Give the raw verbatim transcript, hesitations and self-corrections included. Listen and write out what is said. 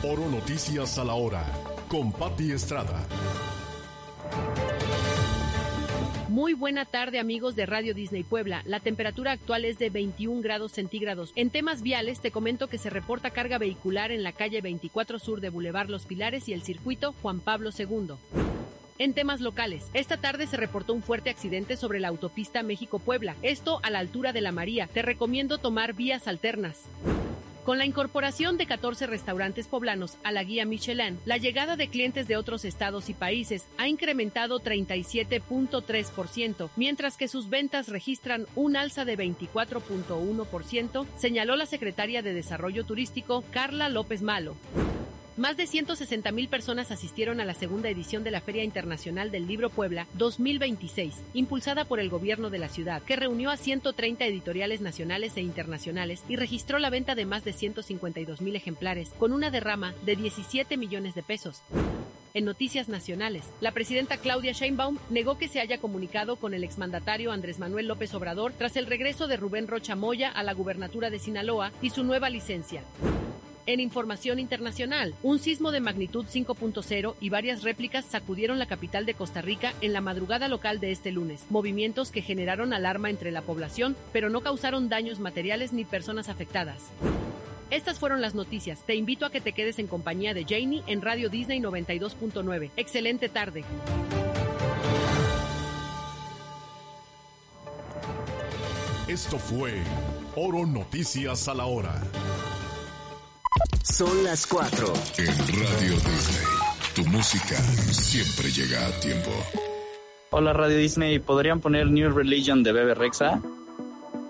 Oro Noticias a la hora, con Pati Estrada. Muy buena tarde, amigos de Radio Disney Puebla. La temperatura actual es de veintiún grados centígrados. En temas viales, te comento que se reporta carga vehicular en la calle veinticuatro Sur de Boulevard Los Pilares y el circuito Juan Pablo segundo. En temas locales, esta tarde se reportó un fuerte accidente sobre la autopista México-Puebla, esto a la altura de La María. Te recomiendo tomar vías alternas. Con la incorporación de catorce restaurantes poblanos a la guía Michelin, la llegada de clientes de otros estados y países ha incrementado treinta y siete punto tres por ciento, mientras que sus ventas registran un alza de veinticuatro punto uno por ciento, señaló la secretaria de Desarrollo Turístico, Carla López Malo. Más de ciento sesenta mil personas asistieron a la segunda edición de la Feria Internacional del Libro Puebla dos mil veintiséis, impulsada por el gobierno de la ciudad, que reunió a ciento treinta editoriales nacionales e internacionales y registró la venta de más de ciento cincuenta y dos mil ejemplares, con una derrama de diecisiete millones de pesos. En noticias nacionales, la presidenta Claudia Sheinbaum negó que se haya comunicado con el exmandatario Andrés Manuel López Obrador tras el regreso de Rubén Rocha Moya a la gubernatura de Sinaloa y su nueva licencia. En información internacional, un sismo de magnitud cinco punto cero y varias réplicas sacudieron la capital de Costa Rica en la madrugada local de este lunes, movimientos que generaron alarma entre la población, pero no causaron daños materiales ni personas afectadas. Estas fueron las noticias. Te invito a que te quedes en compañía de Janie en Radio Disney noventa y dos punto nueve. Excelente tarde. Esto fue Oro Noticias a la hora. Son las cuatro. En Radio Disney, tu música siempre llega a tiempo. Hola Radio Disney, ¿podrían poner New Religion de Bebe Rexha?